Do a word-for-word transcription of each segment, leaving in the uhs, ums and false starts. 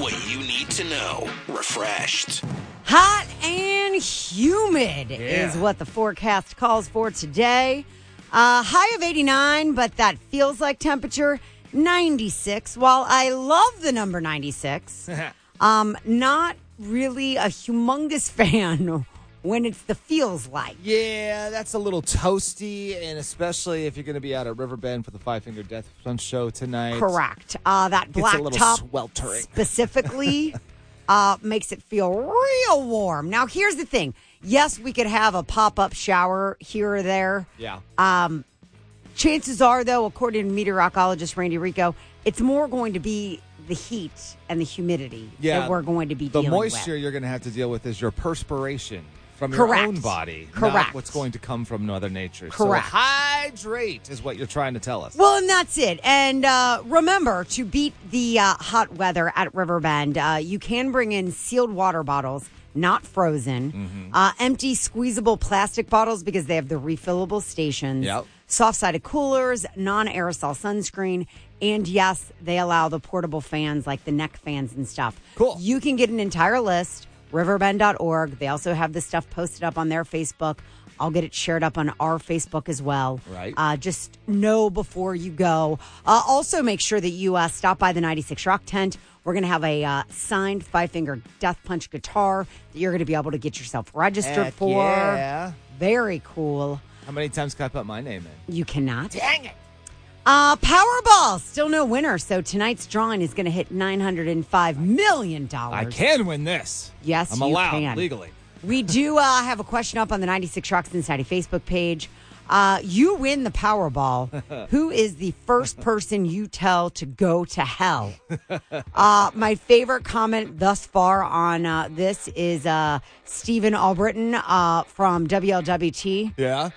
what you need to know. Refreshed. Hot and humid Yeah. is what the forecast calls for today. Uh, high of eighty-nine, but that feels like temperature ninety-six. While I love the number ninety-six, um, not really a humongous fan when it's the feels like. Yeah, that's a little toasty, and especially if you're going to be out at Riverbend for the Five Finger Death Punch show tonight. Correct. Uh, that Gets a black little top sweltering. specifically uh, makes it feel real warm. Now, here's the thing. Yes, we could have a pop-up shower here or there. Yeah. Um, chances are, though, according to meteorologist Randy Rico, it's more going to be the heat and the humidity Yeah, that we're going to be The dealing moisture with. you're going to have to deal with is your perspiration from your Correct. own body, Correct. not what's going to come from Mother Nature. Correct. So hydrate is what you're trying to tell us. Well, and that's it. And uh, remember, to beat the uh, hot weather at Riverbend, uh, you can bring in sealed water bottles, not frozen, Mm-hmm. uh, empty squeezable plastic bottles because they have the refillable stations, Yep. soft-sided coolers, non-aerosol sunscreen, and yes, they allow the portable fans like the neck fans and stuff. Cool. You can get an entire list, riverbend dot org. They also have this stuff posted up on their Facebook. I'll get it shared up on our Facebook as well. Right. Uh, just know before you go. Uh, also, make sure that you uh, stop by the ninety-six Rock tent. We're going to have a uh, signed Five Finger Death Punch guitar that you're going to be able to get yourself registered Heck for. yeah. Very cool. How many times can I put my name in? You cannot. Dang it. Uh, Powerball, still no winner. So tonight's drawing is going to hit nine hundred five million dollars. I can win this. Yes, I'm you allowed can. legally. We do uh, have a question up on the ninety-six Rock Cincinnati Facebook page. Uh, you win the Powerball. Who is the first person you tell to go to hell? Uh, my favorite comment thus far on uh, this is uh, Stephen Albritton uh, from W L W T. Yeah.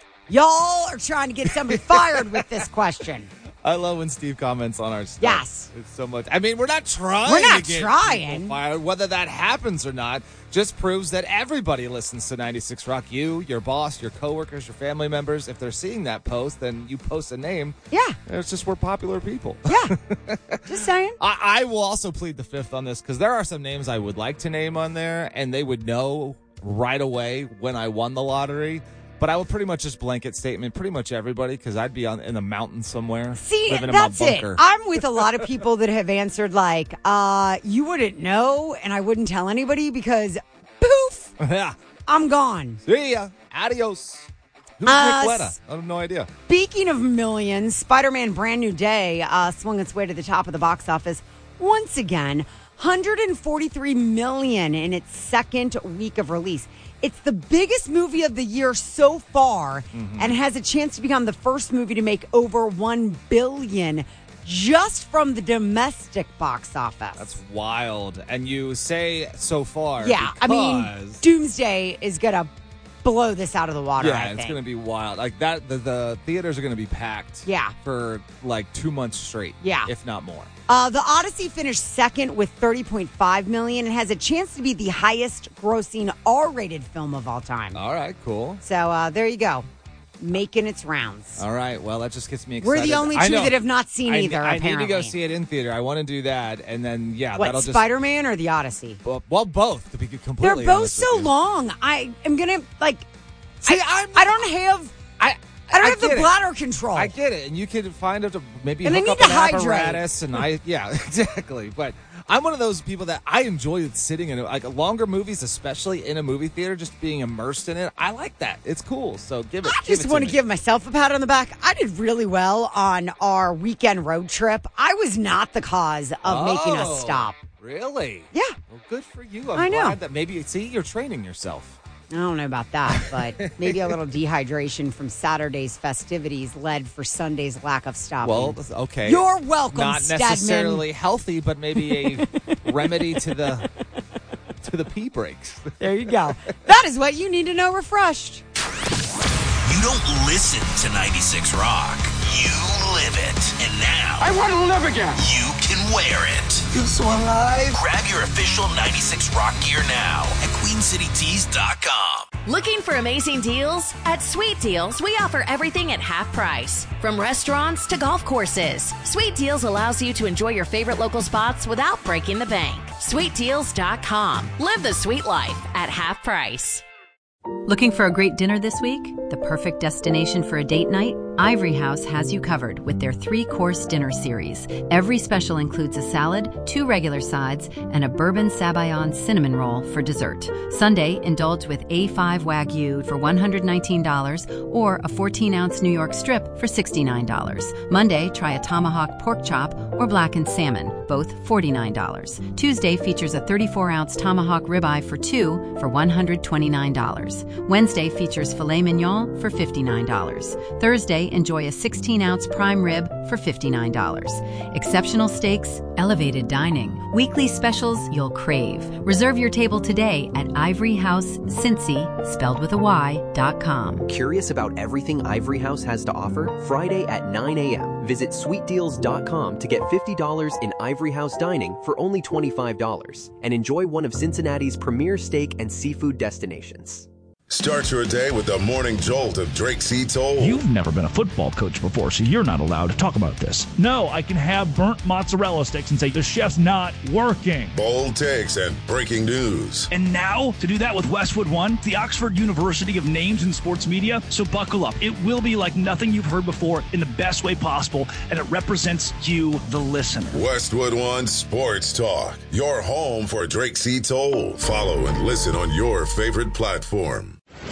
Y'all are trying to get somebody fired with this question. I love when Steve comments on our stuff. Yes. It's so much. I mean, we're not trying We're not to get trying. people fired. Whether that happens or not just proves that everybody listens to ninety-six Rock. You, your boss, your coworkers, your family members. If they're seeing that post, then you post a name. Yeah. It's just we're popular people. Yeah. Just saying. I, I will also plead the fifth on this because there are some names I would like to name on there, and they would know right away when I won the lottery. But I would pretty much just blanket statement pretty much everybody because I'd be on in the mountains somewhere. See, living that's in my it. bunker. I'm with a lot of people that have answered like, uh, you wouldn't know and I wouldn't tell anybody because poof, Yeah. I'm gone. See ya. Adios. Who's Uh, Nick Letta? I have no idea. Speaking of millions, Spider-Man Brand New Day uh, swung its way to the top of the box office once again. one hundred forty-three million dollars in its second week of release. It's the biggest movie of the year so far Mm-hmm. and has a chance to become the first movie to make over one billion dollars just from the domestic box office. That's wild. And you say so far. Yeah, I mean, because- Doomsday is going to blow this out of the water, Yeah, I it's think. going to be wild. Like that, the, the theaters are going to be packed. Yeah. For like two months straight. Yeah. If not more. Uh, the Odyssey finished second with thirty point five million dollars and has a chance to be the highest grossing R-rated film of all time. All right, cool. So uh, there you go. Making its rounds. All right, well, that just gets me excited. We're the only I two know. that have not seen I, either, I apparently. need to go see it in theater. I want to do that. And then, yeah, What, that'll just. Spider-Man or the Odyssey? Well, well, both, to be They're completely both honest so with you. long. I am going to, like, See, I, I'm- I don't have, I, I don't I have the get it. bladder control. I get it, and you could find it to maybe And I hook need up to an hydrate. apparatus, and I yeah exactly. But I'm one of those people that I enjoy sitting in like longer movies, especially in a movie theater, just being immersed in it. I like that; it's cool. So give it. I give just it want to to me. give myself a pat on the back. I did really well on our weekend road trip. I was not the cause of making us Oh, stop. Really? Yeah. Well, good for you. I'm I know. glad that maybe see you're training yourself. I don't know about that, but maybe a little dehydration from Saturday's festivities led for Sunday's lack of stopping. Well, okay. You're welcome, Not Stedman. necessarily healthy, but maybe a remedy to the to the pee breaks. There you go. That is what you need to know refreshed. You don't listen to ninety-six Rock. You live it. And now I want to live again. you can wear it. Feel so alive. Grab your official ninety-six Rock gear now at queen city tees dot com. Looking for amazing deals? At Sweet Deals, we offer everything at half price. From restaurants to golf courses, Sweet Deals allows you to enjoy your favorite local spots without breaking the bank. sweet deals dot com. Live the sweet life at half price. Looking for a great dinner this week? The perfect destination for a date night? Ivory House has you covered with their three-course dinner series. Every special includes a salad, two regular sides, and a bourbon sabayon cinnamon roll for dessert. Sunday, indulge with A five Wagyu for one hundred nineteen dollars or a fourteen-ounce New York strip for sixty-nine dollars. Monday, try a tomahawk pork chop or blackened salmon, both forty-nine dollars. Tuesday features a thirty-four-ounce tomahawk ribeye for two for one hundred twenty-nine dollars. Wednesday features filet mignon for fifty-nine dollars. Thursday, enjoy a sixteen-ounce prime rib for fifty-nine dollars. Exceptional steaks, elevated dining, weekly specials you'll crave. Reserve your table today at Ivory House Cincy, spelled with a Y, dot com. Curious about everything Ivory House has to offer? Friday at nine a.m. Visit sweet deals dot com to get fifty dollars in Ivory House dining for only twenty-five dollars and enjoy one of Cincinnati's premier steak and seafood destinations. Start your day with the morning jolt of Drake C. Toll. You've never been a football coach before, so you're not allowed to talk about this. No, I can have burnt mozzarella sticks and say the chef's not working. Bold takes and breaking news. And now, to do that with Westwood One, the Oxford University of Names in Sports Media. So buckle up. It will be like nothing you've heard before in the best way possible, and it represents you, the listener. Westwood One Sports Talk, your home for Drake C. Toll. Follow and listen on your favorite platform.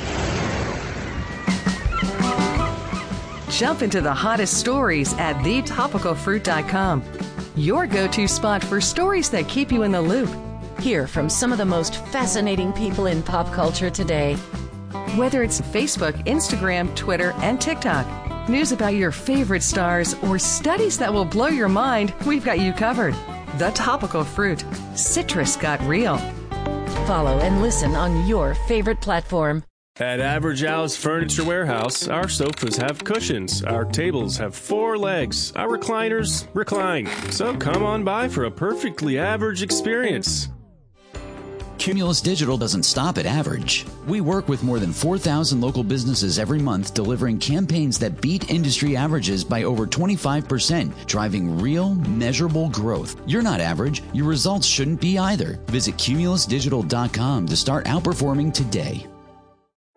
Jump into the hottest stories at the topical fruit dot com. Your go-to spot for stories that keep you in the loop. Hear from some of the most fascinating people in pop culture today. Whether it's Facebook, Instagram, Twitter, and TikTok, news about your favorite stars, or studies that will blow your mind, we've got you covered. The Topical Fruit. Citrus got real. Follow and listen on your favorite platform. At Average Al's Furniture Warehouse, our sofas have cushions, our tables have four legs, our recliners recline. So come on by for a perfectly average experience. Cumulus Digital doesn't stop at average. We work with more than four thousand local businesses every month, delivering campaigns that beat industry averages by over twenty-five percent, driving real, measurable growth. You're not average. Your results shouldn't be either. Visit cumulus digital dot com to start outperforming today.